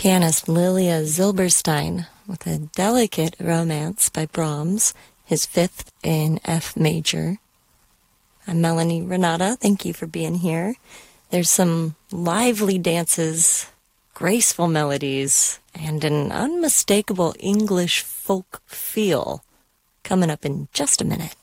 Pianist Lilia Zilberstein with a delicate romance by Brahms, his fifth in F major. I'm Melanie Renata. Thank you for being here. There's some lively dances, graceful melodies, and an unmistakable English folk feel coming up in just a minute.